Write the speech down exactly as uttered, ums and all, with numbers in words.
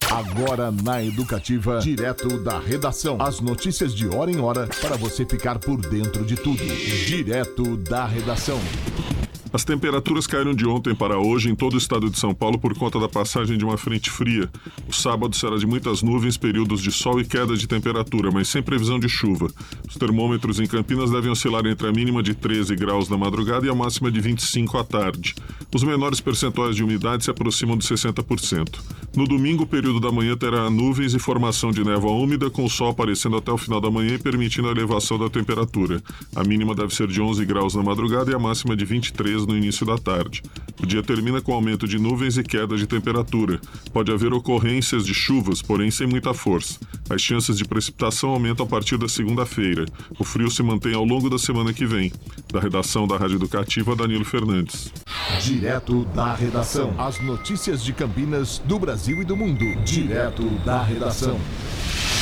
Agora na Educativa, direto da redação. As notícias de hora em hora para você ficar por dentro de tudo. Direto da redação. As temperaturas caíram de ontem para hoje em todo o estado de São Paulo por conta da passagem de uma frente fria. O sábado será de muitas nuvens, períodos de sol e queda de temperatura, mas sem previsão de chuva. Os termômetros em Campinas devem oscilar entre a mínima de treze graus na madrugada e a máxima de vinte e cinco à tarde. Os menores percentuais de umidade se aproximam de sessenta por cento. No domingo, o período da manhã terá nuvens e formação de névoa úmida, com o sol aparecendo até o final da manhã e permitindo a elevação da temperatura. A mínima deve ser de onze graus na madrugada e a máxima de vinte e três no início da tarde. O dia termina com aumento de nuvens e queda de temperatura. Pode haver ocorrências de chuvas, porém sem muita força. As chances de precipitação aumentam a partir da segunda-feira. O frio se mantém ao longo da semana que vem. Da redação da Rádio Educativa, Danilo Fernandes. Direto da redação. As notícias de Campinas, do Brasil e do mundo. Direto da redação.